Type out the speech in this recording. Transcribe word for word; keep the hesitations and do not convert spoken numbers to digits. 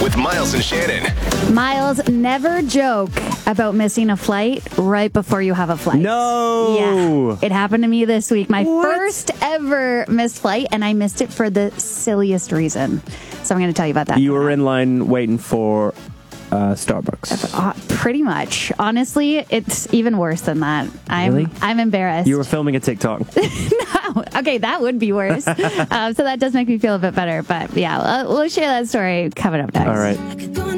with Miles and Shannon. Miles, never joke about missing a flight right before you have a flight. No. Yeah. It happened to me this week. My What? first ever missed flight, and I missed it for the silliest reason. So I'm going to tell you about that. You were in line waiting for uh, Starbucks. Uh, pretty much. Honestly, it's even worse than that. I'm Really? I'm embarrassed. You were filming a TikTok. No. Okay, that would be worse. um, so that does make me feel a bit better. But yeah, we'll, we'll share that story coming up next. All right.